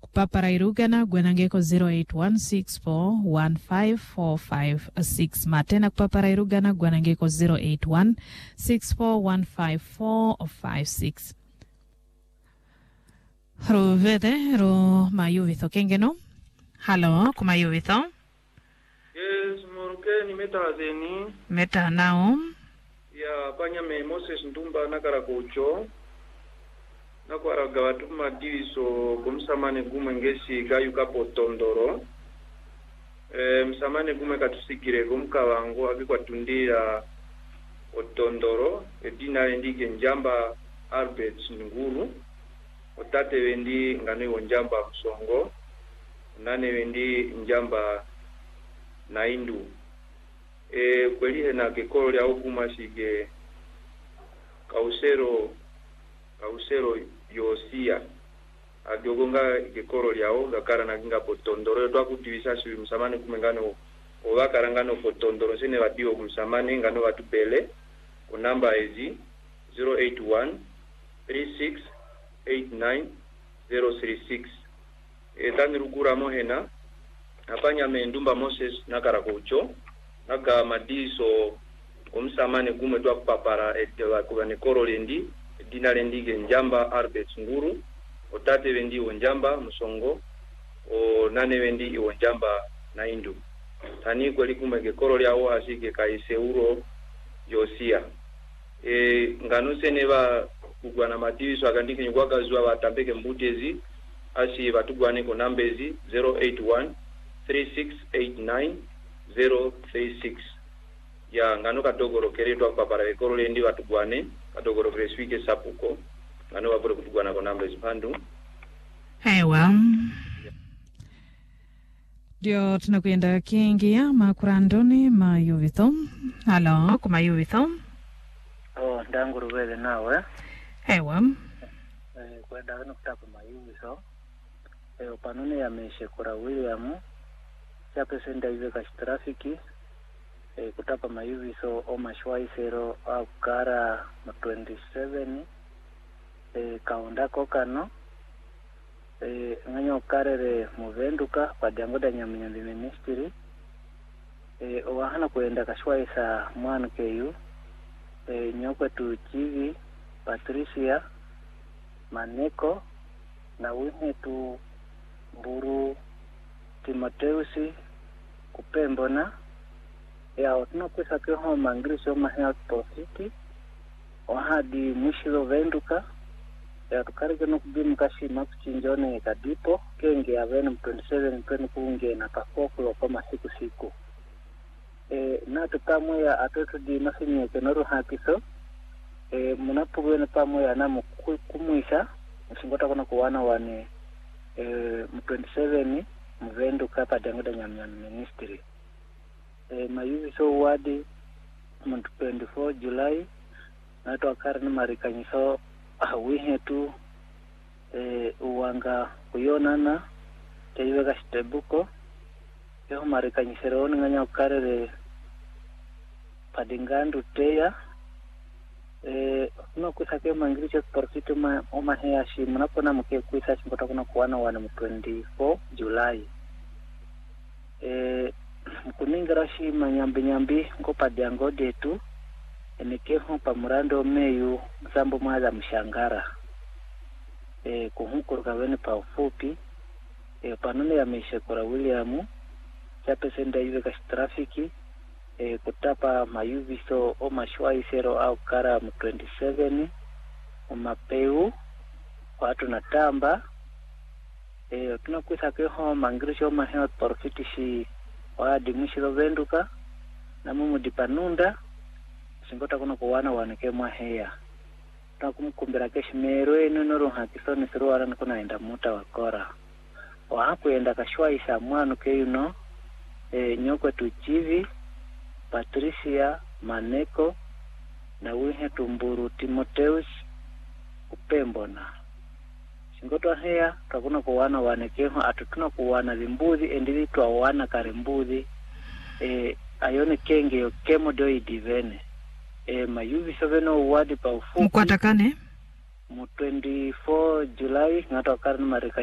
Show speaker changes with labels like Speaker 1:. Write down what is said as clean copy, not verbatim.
Speaker 1: Kupaparairugana gwenangeko 0816415456 matena kupaparairugana gwenangeko 0816415456 Rovede ro mayuvitho kengeno. Halo, kumayuvitho.
Speaker 2: Yes, morukeni metazeni.
Speaker 1: Meta nao.
Speaker 2: Ya panyame Moses Ndumba nakarakocho. Nakwaraga watuma diviso kumsamane gume ngesi gayuka potondoro. Msamane gume katusikire kumkawango abikwatundira otondoro. Edina endike njamba Albert Nguru. Otate wendi ngano njamba Msongo. Nane wendi njamba Naindu. Kweli na gekolo lya okumashige kausero yosia agyogonga gekolo lyao gakara na kinga potondoro twakutivisha shi msamane kumengano owakarangano potondoro sene badio kumsamane ngano batupele ku namba ezi 081 36 89036 etani rugura mohena apanya Ndumba Moses nakarakocho naga madiso omsamane gume twa kupapara etwa kubane korolendi dina lendige njamba Albert Nguru otate wendi onjamba Msongo o nane wendi onjamba Naindu tani kweli kumege koro lyao asike kaiseuro yosia ngano seneva kugwana madiso agandike nyugwaga zwa batambeke mbutezi asi batugwane ko nambezi 081 3689036 ya ngano kadogoro keretwa papara ekoro lendi batugwane kadogoro kreswike sapuko ngano babure kutugwana ko nambezi pandu
Speaker 1: Ewa Dio tunakwenda kiingia makurandoni mayuvitho. Halo, kumayuvitho.
Speaker 3: Ndanguru wele nawe.
Speaker 1: Ewa
Speaker 3: Kwenda wano kutapa mayuvitho. Opanone ya Meshekura William chape senda iwe kashtrafiki kutapa mayuviso o mashwaisero au kara 27 kaundako kano nganyo karere muvenduka padyangoda nyaminyambi ministry owahana kuenda kashwaisa mwanu keyu nyokwe tu chivi Patricia Maneko na wime tu Mburu Timoteusi kupembona ya otuna kwesa keho mangrisho health profiti ohadi mwishilo venduka ya tukarike no kubimu kashi makuchinjone kadipo kenge ya venu 27 20 kuunge na kafoku wakoma siku na tutamwe ya atoto di masinye kenoru hakiso munapuwene pamwe ya namu kumwisha mshingota kuna kuwana wane 27 muvenduka padyangoda nyamnyami ministry mayuviso wadi 24 July nato akara ni marikanyiso wihetu uwanga kuyonana teiweka shitebuko yeho marikanyisero oni nganya ukarere padingandu teya no kusake mangiricho profit oma heashi munapona muke kuisa chimbota kuna kuwana wana 24 July kuningirashi manyambi ngopa dyango detu enekeho pamurando meyu msambo mwaza mshangara kuhukuruka wene pa ufupi panone ya Meshekura William chape senda iwe kashtrafiki kutapa mayuviso o mashwaisero au kara 27 umapeu watu natamba tunakwisa keho mangrisho ma health profit shi wadi mwishilo venduka na mumu dipanunda singota kuna kuwana waneke mwa heya tunakumkumbira keshimero eno noro hakisoni siru wana kuna enda muta wakora wahaku enda kashwaisa mwanu keyuno nyokwe tuchivi Patricia Maneko na wihe tumburu Timoteus upembona singotwa heya takuna kuwana wanekeho atutuna kuwana limbuzi endili tuwa wana karimbuzi ayone kenge yo kemo doi divene mayuvi soveno wadi pa ufupi
Speaker 1: mkwatakane
Speaker 3: mu 24 July ngato akarni marika